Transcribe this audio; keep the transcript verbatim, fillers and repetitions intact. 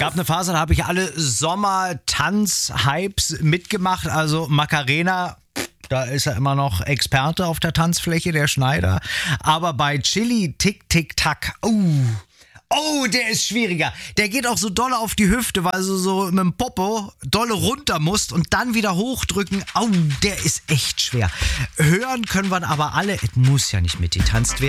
gab eine Phase, da habe ich alle Sommer-Tanz-Hypes mitgemacht. Also Macarena, da ist er immer noch Experte auf der Tanzfläche, der Schneider. Aber bei Chili Tick Tick Tack, oh, oh, der ist schwieriger. Der geht auch so dolle auf die Hüfte, weil du so mit dem Popo dolle runter musst und dann wieder hochdrücken. Oh, der ist echt schwer. Hören können wir aber alle. Es muss ja nicht mitgetanzt werden.